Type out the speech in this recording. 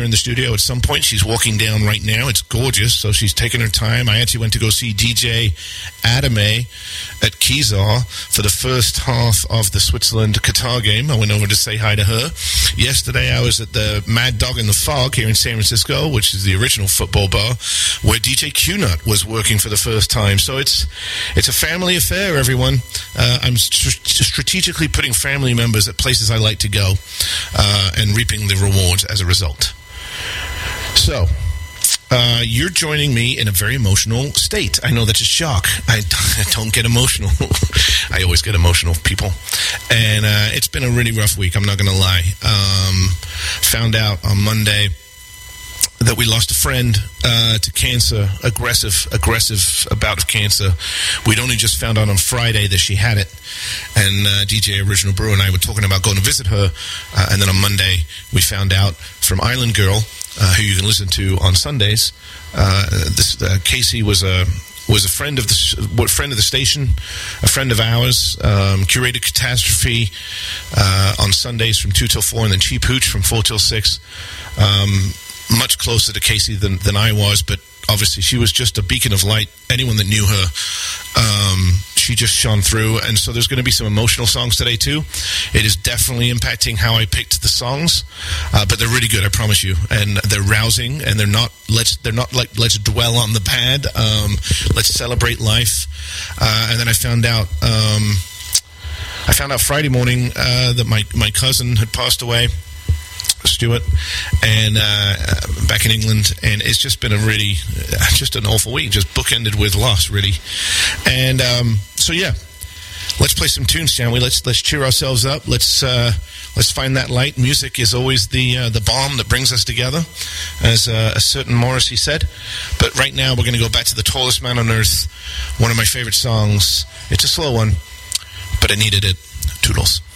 in the studio at some point. She's walking down right now. It's gorgeous, so she's taking her time. I actually went to go see DJ Adame at Kizar for the first half of the Switzerland-Qatar game. I went over to say hi to her. Yesterday, I was at the Mad Dog in the Fog here in San Francisco, which is the original football bar, where DJ Q-Nut was working for the first time. So it's a family affair, everyone. I'm strategically putting family members at places I like to go and reaping the rewards as a result. So, you're joining me in a very emotional state. I know that's a shock. I don't get emotional. I always get emotional, people. And it's been a really rough week, I'm not going to lie. Found out on Monday that we lost a friend to cancer, aggressive bout of cancer. We'd only just found out on Friday that she had it. And DJ Original Brew and I were talking about going to visit her. And then on Monday, we found out from Island Girl, who you can listen to on Sundays. Casey was a friend of the station, a friend of ours. Curated Catastrophe on Sundays from 2 till 4, and then Cheap Hooch from 4 till 6. Much closer to Casey than I was, but obviously she was just a beacon of light. Anyone that knew her, she just shone through. And so there's going to be some emotional songs today too. It is definitely impacting how I picked the songs, but they're really good, I promise you. And they're rousing, and they're not like let's dwell on the bad. Let's celebrate life. And then I found out Friday morning that my cousin had passed away, Stuart, and back in England, and it's just been just an awful week, just bookended with loss, really. And so yeah, let's play some tunes, shall we? Let's cheer ourselves up. Let's find that light. Music is always the balm that brings us together, as a certain Morrissey said. But right now, we're going to go back to The Tallest Man on Earth, one of my favorite songs. It's a slow one, but I needed it. Toodles.